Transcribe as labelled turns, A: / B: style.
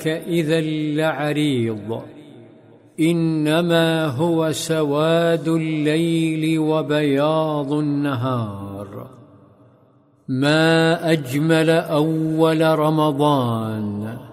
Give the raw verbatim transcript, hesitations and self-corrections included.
A: إذا لعريض، إنما هو سواد الليل وبياض النهار. ما أجمل أول رمضان